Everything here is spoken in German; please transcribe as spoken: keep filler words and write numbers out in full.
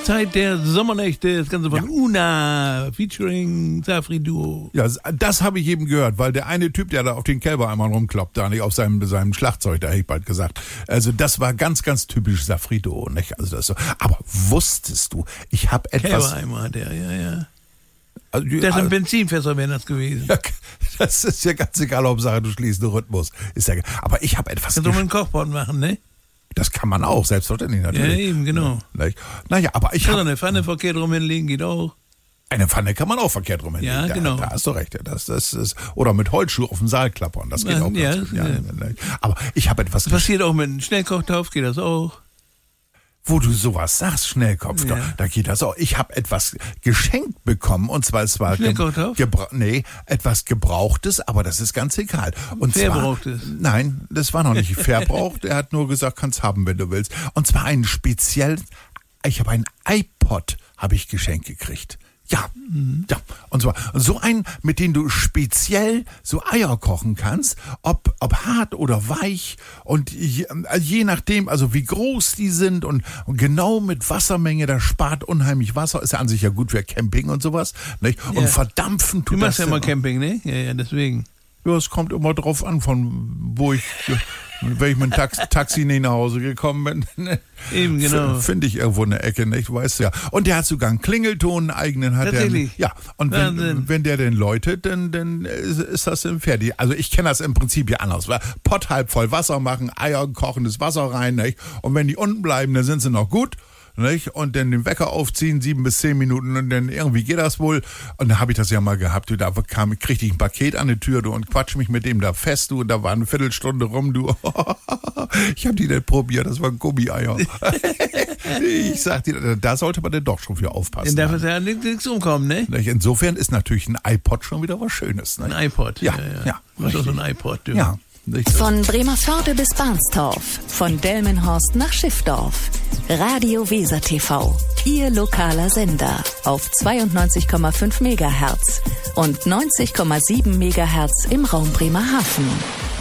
Zeit der Sommernächte, das Ganze von ja. Una, featuring Safri Duo. Ja, das habe ich eben gehört, weil der eine Typ, der da auf den Kälber einmal rumkloppt, da nicht auf seinem, seinem Schlagzeug, da hätte ich bald gesagt. Also das war ganz, ganz typisch Safri Duo, nicht? Also das so. Aber wusstest du, ich habe etwas... Kälbereimer hat der, ja, ja. Also, das ist ein Benzinfässer, wäre das gewesen. Ja, das ist ja ganz egal, Hauptsache du schließt den Rhythmus. Ist ja, aber ich habe etwas... Kannst du mal einen Kochpot machen, ne? Das kann man auch, selbstverständlich natürlich. Ja, eben, genau. Ja, naja, aber ich habe... hab, eine Pfanne verkehrt rum hinlegen geht auch. Eine Pfanne kann man auch verkehrt rum hinlegen. Ja, da, genau. Da hast du recht. Das, das ist, oder mit Holzschuh auf dem Saal klappern, das geht ja, auch. Ja, ganz, ja, ja. Aber ich habe etwas... Das passiert auch mit einem Schnellkochtopf, geht das auch. Wo du sowas sagst, Schnellkopf, ja. da geht das auch. Ich habe etwas geschenkt bekommen, und zwar es war Schnellkochtopf? Gebra- nee, etwas Gebrauchtes, aber das ist ganz egal. Und Verbrauchtes? Zwar, nein, das war noch nicht verbraucht. Er hat nur gesagt, kannst haben, wenn du willst. Und zwar einen speziellen, ich habe einen iPod, habe ich geschenkt gekriegt. Ja, mhm. ja. Und zwar so einen, mit dem du speziell so Eier kochen kannst, ob, ob hart oder weich, und je, je nachdem, also wie groß die sind, und, und genau mit Wassermenge, das spart unheimlich Wasser, ist ja an sich ja gut für Camping und sowas, nicht? Und ja. verdampfen tut das. Du machst das ja immer Camping, ne? Ja, ja, deswegen. Ja, es kommt immer drauf an, von wo ich, wenn ich mit dem Tax, Taxi nicht nach Hause gekommen bin. Eben, genau. Finde ich irgendwo eine Ecke, nicht? Weißt du ja. Und der hat sogar einen Klingelton, einen eigenen hat er. Tatsächlich? Ja. Und wenn, wenn der den läutet, dann, dann ist, ist das dann fertig. Also ich kenne das im Prinzip ja anders. Pott halb voll Wasser machen, Eier, kochendes Wasser rein, nicht? Und wenn die unten bleiben, dann sind sie noch gut. Nicht? Und dann den Wecker aufziehen, sieben bis zehn Minuten, und dann irgendwie geht das wohl. Und dann habe ich das ja mal gehabt, du, da kam, kriegte ich ein Paket an die Tür, du, und quatsch mich mit dem da fest, du, und da war eine Viertelstunde rum, du. Ich habe die nicht probiert, das waren Gummieier. Ich sag dir, da sollte man denn doch schon für aufpassen. Dann darf es ja nichts umkommen, ne? Insofern ist natürlich ein iPod schon wieder was Schönes. Ne? Ein iPod, ja, ja. ja. Was ist so ein iPod, du? Ja. Von Bremervörde bis Barnstorf, von Delmenhorst nach Schiffdorf. Radio Weser T V, Ihr lokaler Sender auf zweiundneunzig Komma fünf Megahertz und neunzig Komma sieben Megahertz im Raum Bremerhaven.